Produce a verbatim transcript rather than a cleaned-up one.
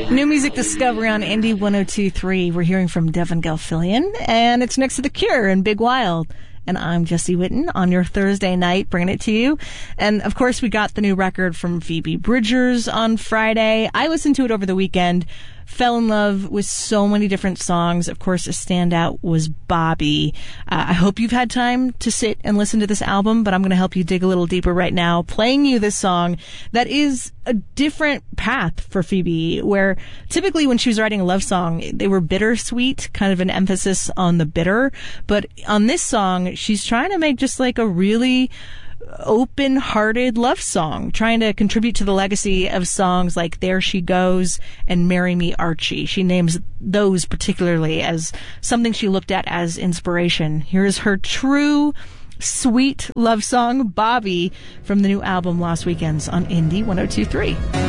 New music discovery on Indie one oh two point three. We're hearing from Devin Gelfillion, and it's next to The Cure and Big Wild. And I'm Jesse Witten on your Thursday night, bringing it to you. And, of course, we got the new record from Phoebe Bridgers on Friday. I listened to it over the weekend, fell in love with so many different songs. Of course, a standout was Bobby. Uh, I hope you've had time to sit and listen to this album, but I'm going to help you dig a little deeper right now, playing you this song that is a different path for Phoebe, where typically when she was writing a love song, they were bittersweet, kind of an emphasis on the bitter. But on this song, she's trying to make just like a really open-hearted love song, trying to contribute to the legacy of songs like There She Goes and Marry Me Archie. She names those particularly as something she looked at as inspiration. Here's her true sweet love song, Bobby, from the new album Lost Weekends on Indie one oh two point three.